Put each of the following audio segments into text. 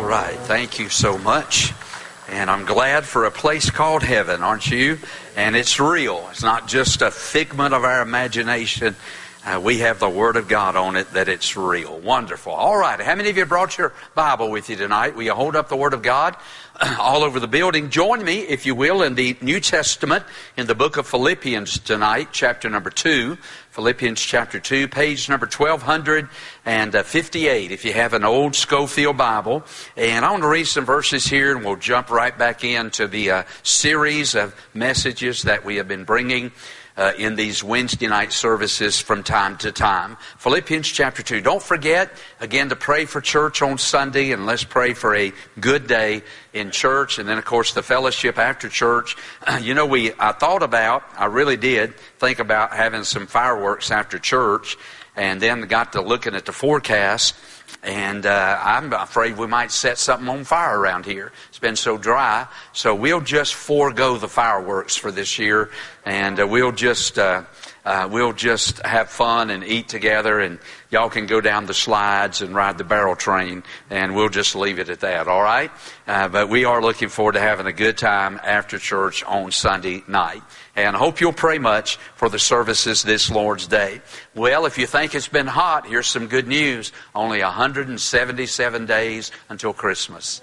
right. Thank you so much. And I'm glad for a place called heaven, aren't you? And it's real. It's not just a figment of our imagination. We have the Word of God on it that it's real. Wonderful. All right. How many of you brought your Bible with you tonight? Will you hold up the Word of God all over the building? Join me, if you will, in the New Testament, in the book of Philippians tonight, chapter number 2. Philippians chapter 2, page number 1258, if you have an old Schofield Bible. And I want to read some verses here, and we'll jump right back into the series of messages that we have been bringing in these Wednesday night services from time to time. Philippians chapter 2. Don't forget, again, to pray for church on Sunday, and let's pray for a good day in church. And then, of course, the fellowship after church. I really did think about having some fireworks after church, and then got to looking at the forecast. And I'm afraid we might set something on fire around here. It's been so dry. So we'll just forego the fireworks for this year. And we'll just have fun and eat together. And y'all can go down the slides and ride the barrel train. And we'll just leave it at that, all right? But we are looking forward to having a good time after church on Sunday night. And I hope you'll pray much for the services this Lord's Day. Well, if you think it's been hot, here's some good news. Only 177 days until Christmas.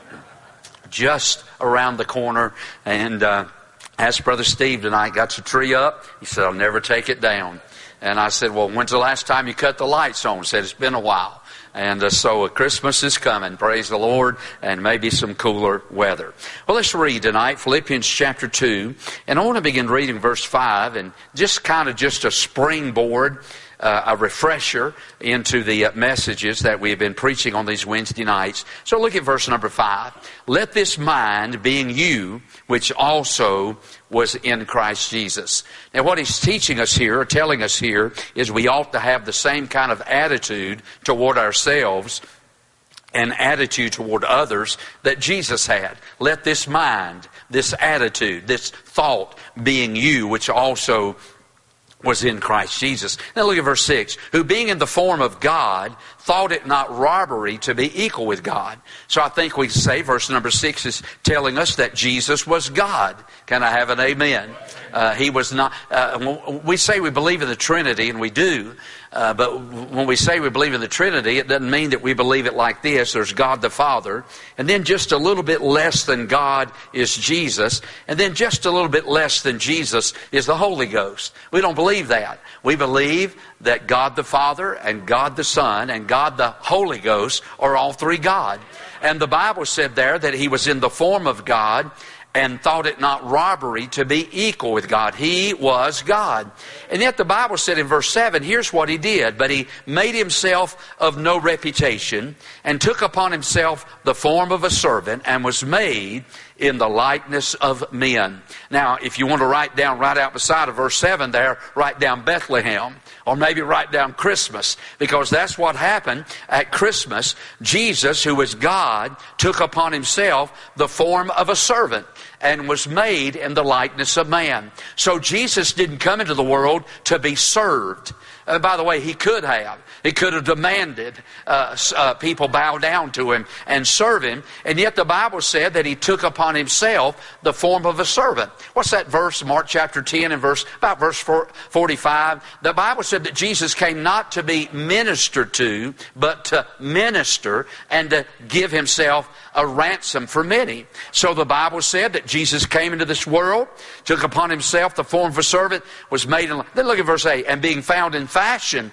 Just around the corner. And asked Brother Steve tonight, got your tree up? He said, I'll never take it down. And I said, well, when's the last time you cut the lights on? He said, it's been a while. And so Christmas is coming, praise the Lord, and maybe some cooler weather. Well, let's read tonight, Philippians chapter 2. And I want to begin reading verse 5, and just a springboard, a refresher into the messages that we have been preaching on these Wednesday nights. So look at verse number 5. Let this mind be in you, which also was in Christ Jesus. Now what he's teaching us here, or telling us here, is we ought to have the same kind of attitude toward ourselves and attitude toward others that Jesus had. Let this mind, this attitude, this thought be in you, which also was in Christ Jesus. Now look at verse 6. Who being in the form of God, thought it not robbery to be equal with God. So I think we say verse number 6 is telling us that Jesus was God. Can I have an amen? He was not, we say we believe in the Trinity, and we do. But when we say we believe in the Trinity, it doesn't mean that we believe it like this. There's God the Father, and then just a little bit less than God is Jesus, and then just a little bit less than Jesus is the Holy Ghost. We don't believe that. We believe that God the Father and God the Son and God the Holy Ghost are all three God. And the Bible said there that He was in the form of God and thought it not robbery to be equal with God. He was God. And yet the Bible said in verse 7, here's what He did. But He made Himself of no reputation, and took upon Himself the form of a servant, and was made in the likeness of men. Now, if you want to write down right out beside of verse 7 there, write down Bethlehem. Or maybe write down Christmas, because that's what happened at Christmas. Jesus, who was God, took upon Himself the form of a servant and was made in the likeness of man. So Jesus didn't come into the world to be served. By the way, He could have. He could have demanded people bow down to Him and serve Him. And yet the Bible said that He took upon Himself the form of a servant. What's that verse? Mark chapter 10 and verse 45. The Bible said that Jesus came not to be ministered to, but to minister and to give Himself a ransom for many. So the Bible said that Jesus came into this world, took upon Himself the form of a servant, was made in... Then look at verse 8. And being found in fashion